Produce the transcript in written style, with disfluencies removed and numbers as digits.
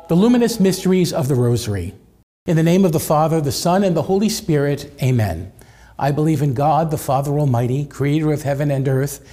The luminous mysteries of the Rosary. In the name of the Father, the Son, and the Holy Spirit, amen. I believe in God, the Father Almighty, creator of heaven and earth,